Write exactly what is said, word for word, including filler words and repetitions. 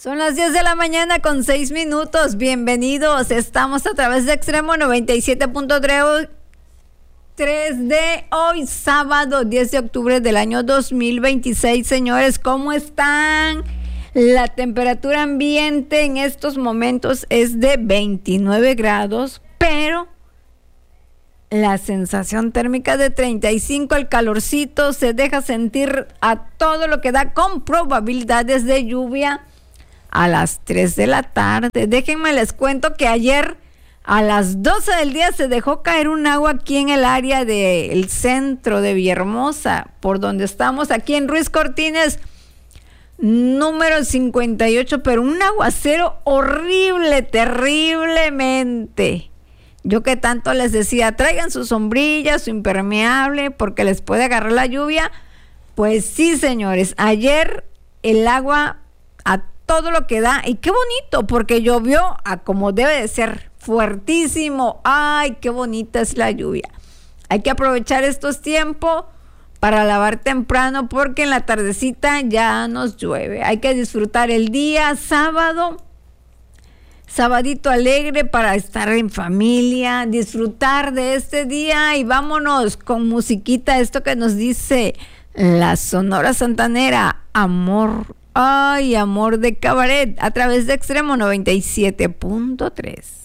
Son las diez de la mañana con seis minutos. Bienvenidos. Estamos a través de Extremo noventa y siete punto tres de hoy, sábado diez de octubre del año dos mil veintiséis. Señores, ¿cómo están? La temperatura ambiente en estos momentos es de veintinueve grados, pero la sensación térmica de treinta y cinco. El calorcito se deja sentir a todo lo que da, con probabilidades de lluvia a las tres de la tarde. Déjenme les cuento que ayer a las doce del día se dejó caer un agua aquí en el área del centro de Villahermosa, por donde estamos, aquí en Ruiz Cortines, número cincuenta y ocho, pero un aguacero horrible, terriblemente. Yo que tanto les decía, traigan su sombrilla, su impermeable, porque les puede agarrar la lluvia. Pues sí, señores, ayer el agua a todo lo que da, y qué bonito, porque llovió a como debe de ser, fuertísimo. Ay, qué bonita es la lluvia. Hay que aprovechar estos tiempos para lavar temprano, porque en la tardecita ya nos llueve. Hay que disfrutar el día sábado, sabadito alegre para estar en familia, disfrutar de este día, y vámonos con musiquita, esto que nos dice la Sonora Santanera, Amor. Ay, amor de cabaret, a través de Extremo noventa y siete punto tres.